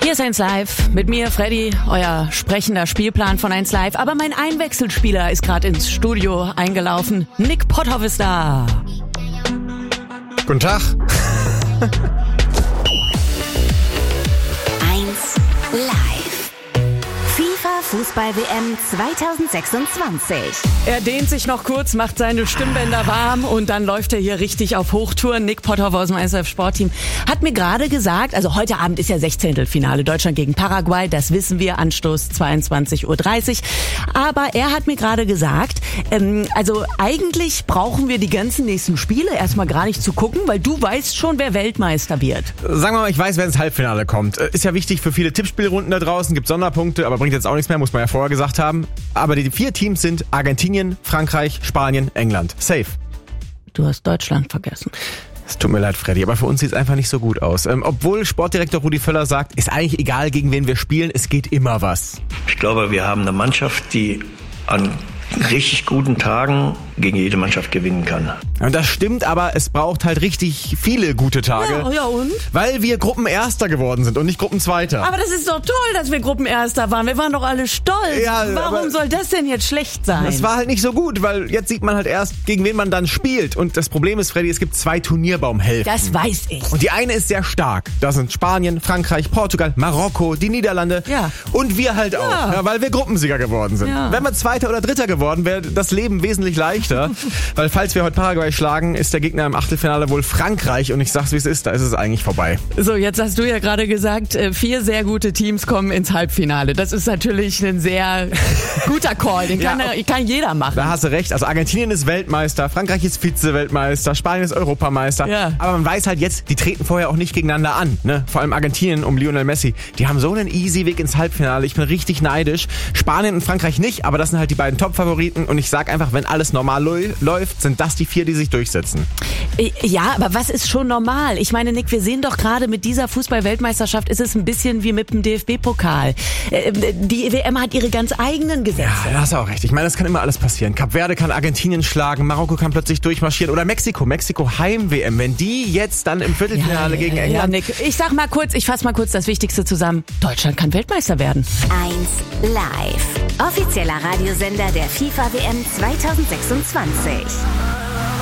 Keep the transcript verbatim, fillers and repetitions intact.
Hier ist eins Live, mit mir Freddy, euer sprechender Spielplan von eins Live. Aber mein Einwechselspieler ist gerade ins Studio eingelaufen. Nick Potthoff ist da. Guten Tag. eins Live. FIFA Fußball-W M zwanzig sechsundzwanzig. Er dehnt sich noch kurz, macht seine Stimmbänder warm und dann läuft er hier richtig auf Hochtouren. Nick Potthoff aus dem eins Live Sportteam hat mir gerade gesagt, also heute Abend ist ja Sechzehntelfinale Deutschland gegen Paraguay, das wissen wir, Anstoß zweiundzwanzig Uhr dreißig. Aber er hat mir gerade gesagt, ähm, also eigentlich brauchen wir die ganzen nächsten Spiele erstmal gar nicht zu gucken, weil du weißt schon, wer Weltmeister wird. Sagen wir mal, ich weiß, wer ins Halbfinale kommt. Ist ja wichtig für viele Tippspielrunden da draußen, gibt Sonderpunkte, aber bringt jetzt auch nichts mehr, muss man ja vorher gesagt haben. Aber die vier Teams sind Argentinien, Frankreich, Spanien, England. Safe. Du hast Deutschland vergessen. Es tut mir leid, Freddy, aber für uns sieht es einfach nicht so gut aus. Ähm, obwohl Sportdirektor Rudi Völler sagt, ist eigentlich egal, gegen wen wir spielen, es geht immer was. Ich glaube, wir haben eine Mannschaft, die an richtig guten Tagen gegen jede Mannschaft gewinnen kann. Und das stimmt, aber es braucht halt richtig viele gute Tage. Ja, ja und? Weil wir Gruppenerster geworden sind und nicht Gruppenzweiter. Aber das ist doch toll, dass wir Gruppenerster waren. Wir waren doch alle stolz. Ja, warum soll das denn jetzt schlecht sein? Das war halt nicht so gut, weil jetzt sieht man halt erst, gegen wen man dann spielt. Und das Problem ist, Freddy, es gibt zwei Turnierbaumhälften. Das weiß ich. Und die eine ist sehr stark. Das sind Spanien, Frankreich, Portugal, Marokko, die Niederlande. Ja. Und wir halt auch, Ja. ja, weil wir Gruppensieger geworden sind. Ja. Wenn wir Zweiter oder Dritter geworden, wäre das Leben wesentlich leichter. Weil falls wir heute Paraguay schlagen, ist der Gegner im Achtelfinale wohl Frankreich. Und ich sag's, wie es ist, da ist es eigentlich vorbei. So, jetzt hast du ja gerade gesagt, vier sehr gute Teams kommen ins Halbfinale. Das ist natürlich ein sehr guter Call. Den kann, Ja, er, kann jeder machen. Da hast du recht. Also Argentinien ist Weltmeister, Frankreich ist Vize-Weltmeister, Spanien ist Europameister. Ja. Aber man weiß halt jetzt, die treten vorher auch nicht gegeneinander an. Ne? Vor allem Argentinien um Lionel Messi. Die haben so einen easy Weg ins Halbfinale. Ich bin richtig neidisch. Spanien und Frankreich nicht, aber das sind halt die beiden Top-Favoriten. Und ich sag einfach, wenn alles normal läuft, sind das die vier, die sich durchsetzen. Ja, aber was ist schon normal? Ich meine, Nick, wir sehen doch gerade mit dieser Fußball-Weltmeisterschaft ist es ein bisschen wie mit dem D F B-Pokal. Die W M hat ihre ganz eigenen Gesetze. Ja, da hast du auch recht. Ich meine, das kann immer alles passieren. Kap Verde kann Argentinien schlagen, Marokko kann plötzlich durchmarschieren oder Mexiko, Mexiko Heim-W M. Wenn die jetzt dann im Viertelfinale ja, gegen ja, England... Ja, Nick, ich sag mal kurz, ich fasse mal kurz das Wichtigste zusammen. Deutschland kann Weltmeister werden. eins Live. Offizieller Radiosender der FIFA W M zwanzig sechsundzwanzig.